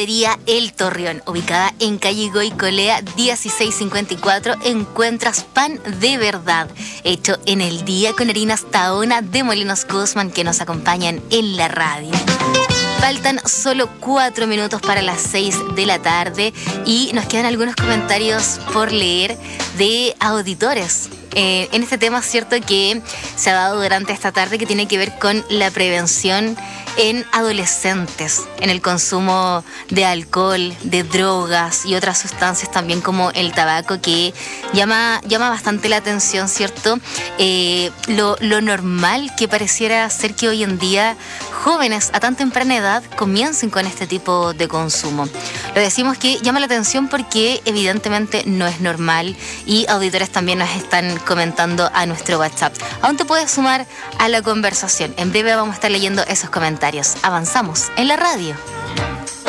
Panadería El Torreón, ubicada en calle Goicolea 1654, encuentras pan de verdad, hecho en el día con harinas Tahona de Molinos Guzmán, que nos acompañan en la radio. Faltan solo 4 minutos para las 6 de la tarde y nos quedan algunos comentarios por leer de auditores. En este tema es cierto que se ha dado durante esta tarde, que tiene que ver con la prevención en adolescentes, en el consumo de alcohol, de drogas y otras sustancias también como el tabaco, que llama bastante la atención, ¿cierto? Lo normal que pareciera ser que hoy en día jóvenes a tan temprana edad comiencen con este tipo de consumo. Lo decimos que llama la atención porque evidentemente no es normal, y auditores también nos están comentando a nuestro WhatsApp. Aún te puedes sumar a la conversación. En breve vamos a estar leyendo esos comentarios. Avanzamos en la radio.